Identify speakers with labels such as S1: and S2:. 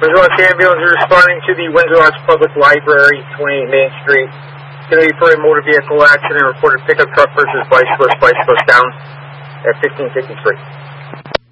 S1: Windsor Lodge ambulance is responding to the Windsor Lodge Public Library, 28 Main Street. Going to be for a motor vehicle accident. Reported pickup truck versus bicyclist down at 1553.